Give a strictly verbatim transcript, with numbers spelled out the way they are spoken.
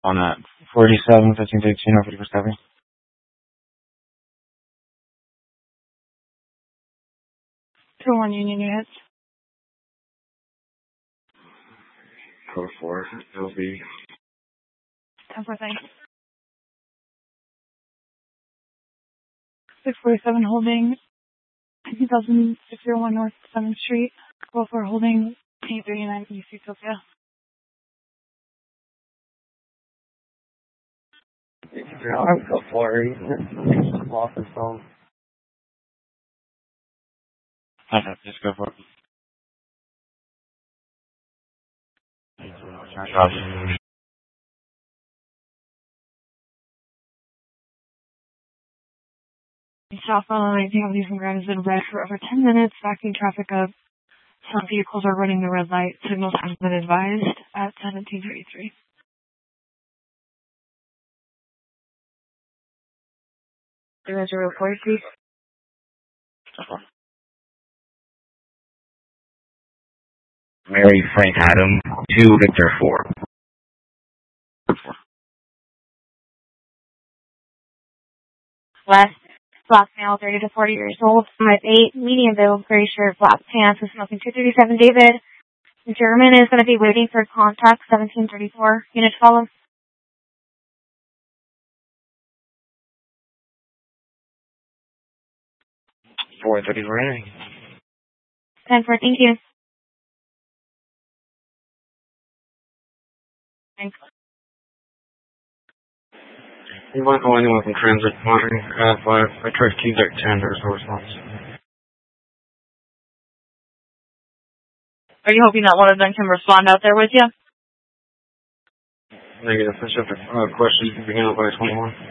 On that forty-seven, fifteen, fifteen, or fifty-four, seven. two one Union units. Code four, L B. ten four, thanks. six forty-seven holding two thousand six oh one North seventh Street. Code four holding eight thirty-nine East Utopia. I'm so sorry. Lost his phone. Okay, just go for it. South Line, I think these ground has been red for over ten minutes, backing traffic up. Some vehicles are running the red light. Signals have been advised at seventeen thirty-three. There is a report, please. Mary Frank Adam, two Victor four. West, black male, thirty to forty years old, five eight, medium build, gray shirt, black pants, with smoking two thirty-seven David. German is going to be waiting for contact, seventeen thirty-four. Unit follow. four thirty-four entering. ten four, thank you. Thanks. You might know anyone from transit monitoring. Uh, five. I tried to keep that ten. There's no response. Are you hoping that one of them can respond out there with you? Negative. Push up to uh, questions to be handled by twenty-one.